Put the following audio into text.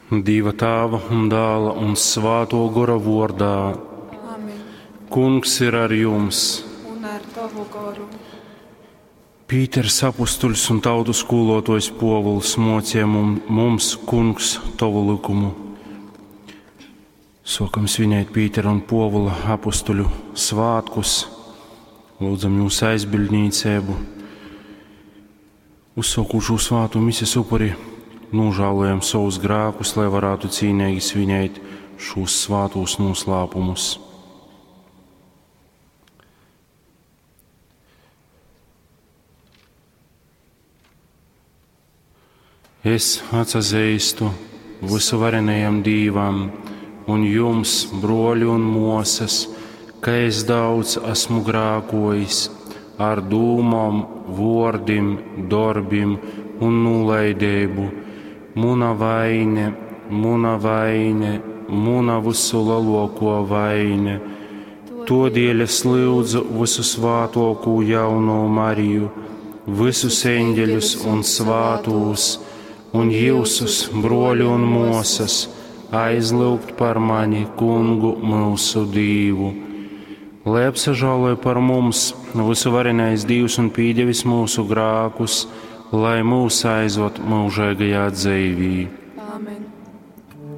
Dieva Tēva un Dēla un Svēto Gara vārdā. Amen. Kungs ir ar jums. Un ar tavu garu. Pīters apustuļs un tautu skolotojs Povuls mocīja mums, Kungs, tavu likumu. Sākam svinēt Pītera un Povula apustuļu svātkus. Lūdzam jūsu aizbildniecību. Uzsākušu svātu misijas upuri, nožēlojam savus grēkus, lai varētu cīnīgi svinēt šos svātos noslēpumus. Es atzīstu visuvarenajam Dievam un jums, broļi un mosas, ka es daudz esmu grēkojis ar dūmām, vārdiem, darbiem un nolaidību. Muna vaine, muna visu lielāko vaine. Todēļ es lūdzu visu svētāko jauno Mariju, visus eņģeļus un svātos, un jūsus, broļi un mosas, aizlūgt par mani, Kungu, mūsu Dievu. Lai apsažāloja par mums visuvarenais Dievs un pīdevis mūsu grēkus, lai mūs aizved mūžīgajā dzīvībā.